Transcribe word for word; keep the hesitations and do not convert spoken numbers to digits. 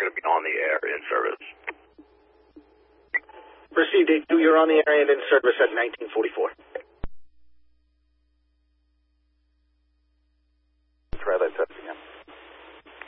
going to be on the air in service. Received A two, you're on the air and in service at nineteen forty-four.